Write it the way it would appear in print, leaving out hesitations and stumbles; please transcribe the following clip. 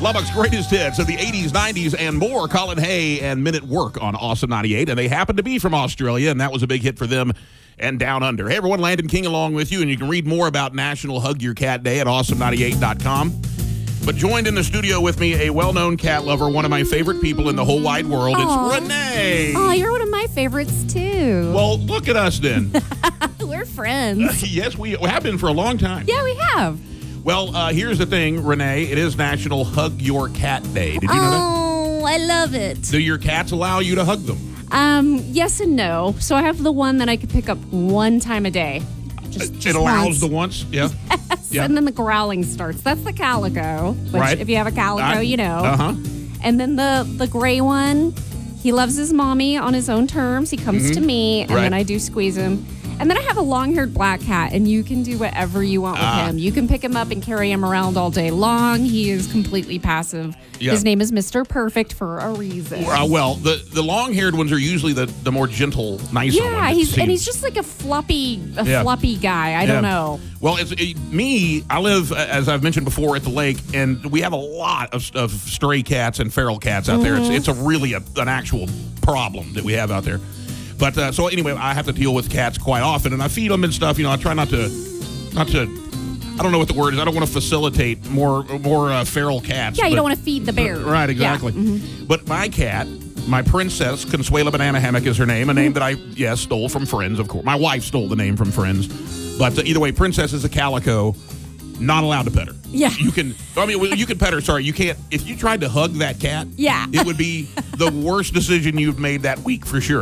Lubbock's greatest hits of the 80s, 90s, and more. Colin Hay and Men at Work on Awesome 98. And they happen to be from Australia, and that was a big hit for them and Down Under. Hey, everyone, Landon King along with you, and you can read more about National Hug Your Cat Day at awesome98.com. But joined in the studio with me, a well-known cat lover, one of my favorite people in the whole wide world. Aww. It's Renee. Oh, you're one of my favorites, too. Well, look at us then. We're friends. Yes, we have been for a long time. Yeah, we have. Well, here's the thing, Renee. It is National Hug Your Cat Day. Did you know that? Oh, I love it. Do your cats allow you to hug them? Yes and no. So I have the one that I could pick up one time a day. Just It allows once. the once? Yeah. Yes, Yeah. and then the growling starts. That's the calico. Which, Right. if you have a calico, you know. Uh-huh. And then the gray one, he loves his mommy on his own terms. He comes to me, and Right. then I do squeeze him. And then I have a long-haired black cat, and you can do whatever you want with him. You can pick him up and carry him around all day long. He is completely passive. Yeah. His name is Mr. Perfect for a reason. Well, the long-haired ones are usually the more gentle, nicer ones. Yeah, it he's seems. just like a floppy guy. I Yeah. don't know. Well, me. I live, as I've mentioned before, at the lake, and we have a lot of stray cats and feral cats out there. It's a really an actual problem that we have out there. But so anyway, I have to deal with cats quite often, and I feed them and stuff. You know, I try not to. I don't know what the word is. I don't want to facilitate more feral cats. Yeah, you but- don't want to feed the bear. Right, exactly. Yeah. But my cat, my princess, Consuela Banana Hammock is her name, a name that I, stole from Friends, of course. My wife stole the name from Friends. But either way, Princess is a calico, not allowed to pet her. Yeah. You can pet her, sorry. You can't, if you tried to hug that cat, Yeah. it would be the worst decision you've made that week for sure.